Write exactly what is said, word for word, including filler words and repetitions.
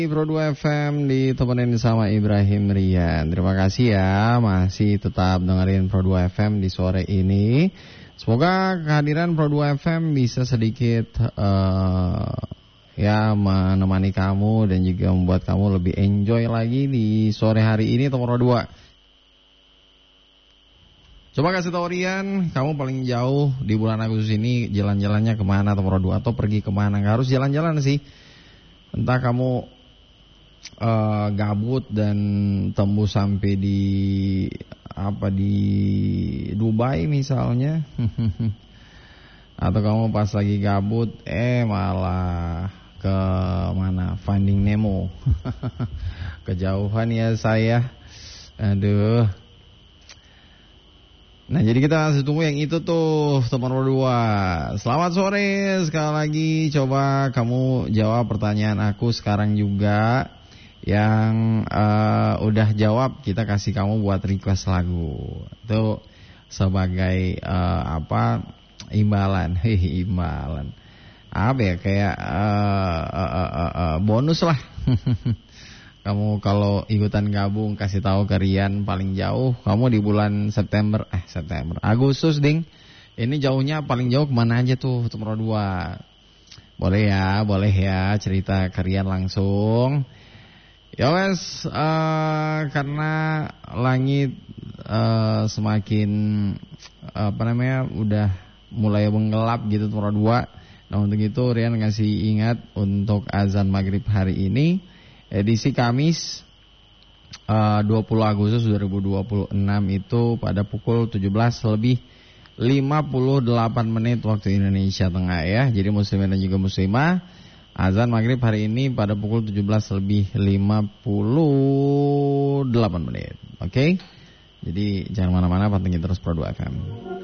Pro dua F M ditemenin sama Ibrahim Rian. Terima kasih ya masih tetap dengerin Pro dua F M di sore ini. Semoga kehadiran Pro dua F M bisa sedikit uh, ya menemani kamu dan juga membuat kamu lebih enjoy lagi di sore hari ini Pro dua. Coba kasih tau Rian, kamu paling jauh di bulan Agustus ini jalan-jalannya kemana Pro dua, atau pergi kemana? Gak harus jalan-jalan sih. Entah kamu Uh, gabut dan tembus sampai di apa di Dubai misalnya, atau kamu pas lagi gabut eh malah ke mana Finding Nemo, kejauhan ya saya, aduh. Nah jadi kita masih tunggu yang itu tuh teman berdua. Selamat sore sekali lagi, coba kamu jawab pertanyaan aku sekarang juga. Yang uh, udah jawab kita kasih kamu buat request lagu. Itu sebagai uh, apa imbalan. Hehe, imbalan. Apa ya, kayak uh, uh, uh, uh, uh, bonus lah. Kamu kalau ikutan gabung kasih tahu ke Rian paling jauh kamu di bulan September eh September Agustus ding. Ini jauhnya paling jauh kemana aja tuh nomor dua. Boleh ya, boleh ya cerita ke Rian langsung. Ya wes, uh, karena langit uh, semakin uh, apa namanya udah mulai menggelap gitu nomor dua. Nah untuk itu Rian ngasih ingat untuk azan maghrib hari ini edisi Kamis uh, dua puluh Agustus dua ribu dua puluh enam itu pada pukul tujuh belas lebih lima puluh delapan menit waktu Indonesia Tengah ya. Jadi muslimin dan juga muslimah, azan maghrib hari ini pada pukul tujuh belas lebih lima puluh delapan menit. Oke? Okay? Jadi jangan mana-mana, pantengin terus Pro dua F M.